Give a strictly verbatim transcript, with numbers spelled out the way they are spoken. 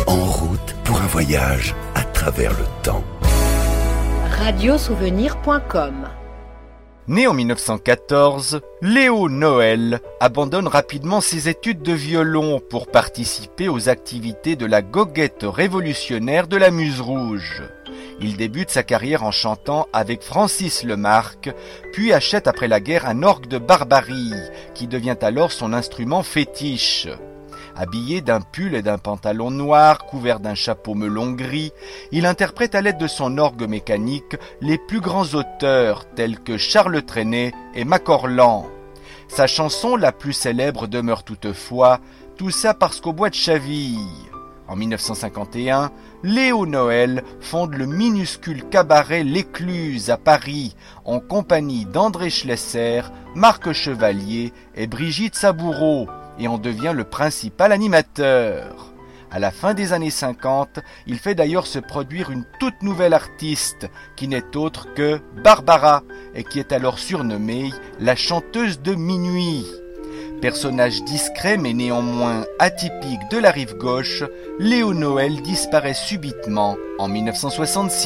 En route pour un voyage à travers le temps. radiosouvenir point com. Né en mille neuf cent quatorze, Léo Noël abandonne rapidement ses études de violon pour participer aux activités de la goguette révolutionnaire de la Muse Rouge. Il débute sa carrière en chantant avec Francis Lemarque, puis achète après la guerre un orgue de Barbarie, qui devient alors son instrument fétiche. Habillé d'un pull et d'un pantalon noir, couvert d'un chapeau melon gris, il interprète à l'aide de son orgue mécanique les plus grands auteurs tels que Charles Trenet et Macorlan. Sa chanson la plus célèbre demeure toutefois « Tout ça parce qu'au bois de Chaville ». En mille neuf cent cinquante et un, Léo Noël fonde le minuscule cabaret L'Écluse à Paris en compagnie d'André Schlesser, Marc Chevalier et Brigitte Saboureau, et en devient le principal animateur. À la fin des années cinquante, il fait d'ailleurs se produire une toute nouvelle artiste, qui n'est autre que Barbara, et qui est alors surnommée la chanteuse de minuit. Personnage discret mais néanmoins atypique de la rive gauche, Léo Noël disparaît subitement en mille neuf cent soixante-six.